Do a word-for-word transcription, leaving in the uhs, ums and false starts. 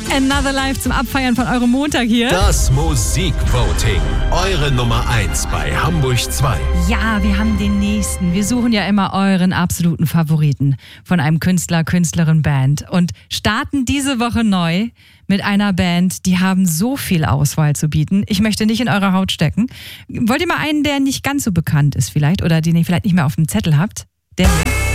Another Life zum Abfeiern von eurem Montag hier. Das Musikvoting. Eure Nummer eins bei Hamburg zwei. Ja, wir haben den nächsten. Wir suchen ja immer euren absoluten Favoriten von einem Künstler, Künstlerin, Band und starten diese Woche neu mit einer Band, die haben so viel Auswahl zu bieten. Ich möchte nicht in eure Haut stecken. Wollt ihr mal einen, der nicht ganz so bekannt ist vielleicht oder den ihr vielleicht nicht mehr auf dem Zettel habt? Der